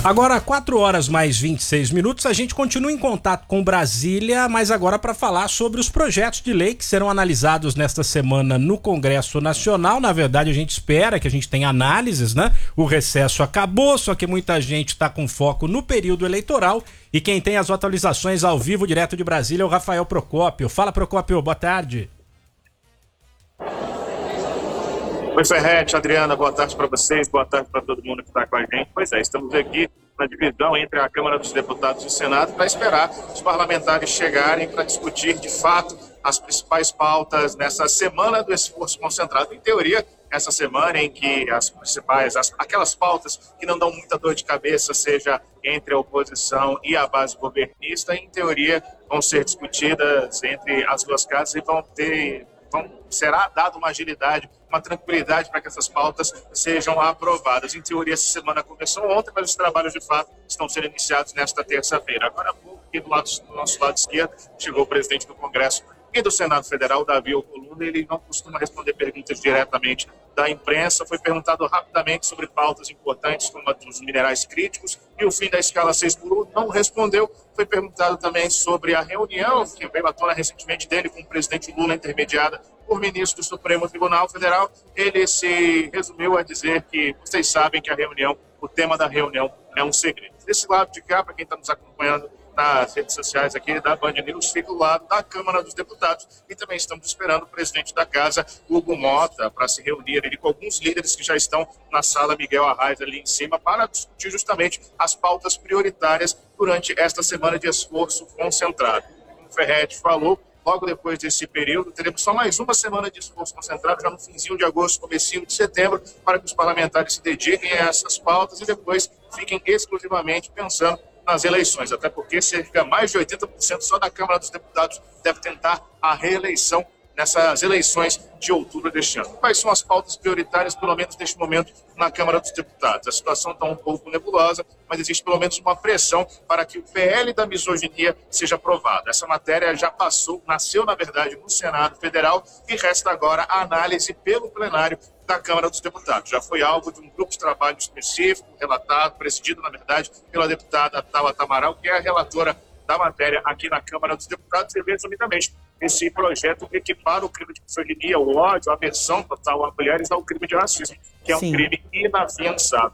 Agora, 4 horas mais 26 minutos, a gente continua em contato com Brasília, mas agora para falar sobre os projetos de lei que serão analisados nesta semana no Congresso Nacional. Na verdade, a gente espera que a gente tenha análises, né? O recesso acabou, só que muita gente está com foco no período eleitoral. E quem tem as atualizações ao vivo, direto de Brasília, é o Rafael Procópio. Fala, Procópio, boa tarde. Oi, Ferretti, Adriana, boa tarde para vocês, boa tarde para todo mundo que está com a gente. Pois é, estamos aqui na divisão entre a Câmara dos Deputados e o Senado para esperar os parlamentares chegarem para discutir, de fato, as principais pautas nessa semana do esforço concentrado. Em teoria, essa semana em que as principais, aquelas pautas que não dão muita dor de cabeça, seja entre a oposição e a base governista, em teoria vão ser discutidas entre as duas casas e será dada uma agilidade, uma tranquilidade para que essas pautas sejam aprovadas. Em teoria, essa semana começou ontem, mas os trabalhos, de fato, estão sendo iniciados nesta terça-feira. Agora, aqui do nosso lado esquerdo, chegou o presidente do Congresso e do Senado Federal, Davi Alcolumbre. Ele não costuma responder perguntas diretamente da imprensa. Foi perguntado rapidamente sobre pautas importantes, como a dos minerais críticos e o fim da escala 6x1. Não respondeu. Foi perguntado também sobre a reunião que veio à tona recentemente dele com o presidente Lula, intermediada por ministro do Supremo Tribunal Federal. Ele se resumiu a dizer que vocês sabem que o tema da reunião é um segredo. Desse lado de cá, para quem está nos acompanhando nas redes sociais aqui da Band News, fica do lado da Câmara dos Deputados, e também estamos esperando o presidente da casa, Hugo Mota, para se reunir ali com alguns líderes que já estão na sala Miguel Arraes ali em cima, para discutir justamente as pautas prioritárias durante esta semana de esforço concentrado. Como o Ferretti falou, logo depois desse período, teremos só mais uma semana de esforço concentrado, já no finzinho de agosto, comecinho de setembro, para que os parlamentares se dediquem a essas pautas e depois fiquem exclusivamente pensando nas eleições, até porque cerca de mais de 80% só da Câmara dos Deputados deve tentar a reeleição nessas eleições de outubro deste ano. Quais são as pautas prioritárias, pelo menos neste momento, na Câmara dos Deputados? A situação está um pouco nebulosa, mas existe pelo menos uma pressão para que o PL da misoginia seja aprovado. Essa matéria já nasceu, na verdade, no Senado Federal, e resta agora a análise pelo plenário da Câmara dos Deputados. Já foi alvo de um grupo de trabalho específico, relatado, presidido, na verdade, pela deputada Tabata Amaral, que é a relatora da matéria aqui na Câmara dos Deputados, e resumidamente, esse projeto equipara o crime de misoginia, o ódio, a aversão total a mulheres ao crime de racismo, que é um crime inafiançável.